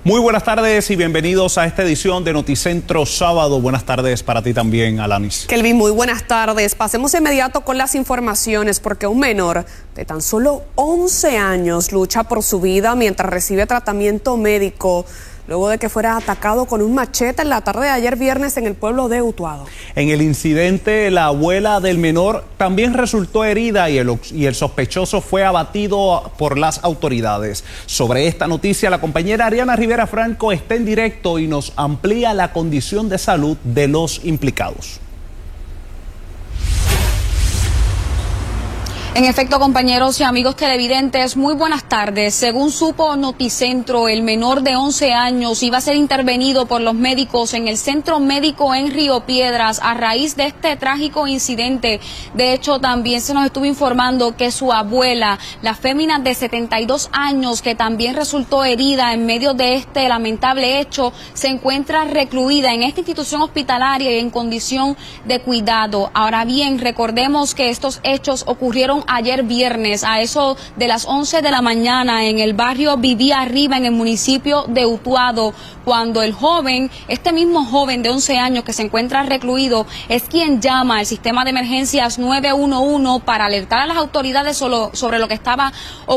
Muy buenas tardes y bienvenidos a esta edición de Noticentro Sábado. Buenas tardes para ti también, Alanis. Kelvin, muy buenas tardes. Pasemos de inmediato con las informaciones porque un menor de tan solo 11 años lucha por su vida mientras recibe tratamiento médico luego de que fuera atacado con un machete en la tarde de ayer viernes en el pueblo de Utuado. En el incidente, la abuela del menor también resultó herida y el sospechoso fue abatido por las autoridades. Sobre esta noticia, la compañera Ariana Rivera Franco está en directo y nos amplía la condición de salud de los implicados. En efecto, compañeros y amigos televidentes, muy buenas tardes. Según supo Noticentro, el menor de 11 años iba a ser intervenido por los médicos en el centro médico en Río Piedras a raíz de este trágico incidente. De hecho, también se nos estuvo informando que su abuela, la fémina de 72 años, que también resultó herida en medio de este lamentable hecho, se encuentra recluida en esta institución hospitalaria y en condición de cuidado. Ahora bien, recordemos que estos hechos ocurrieron ayer viernes a eso de las 11 de la mañana en el barrio Vivía Arriba, en el municipio de Utuado, cuando el joven, este mismo joven de 11 años que se encuentra recluido, es quien llama al sistema de emergencias 911 para alertar a las autoridades sobre lo que estaba ocurriendo.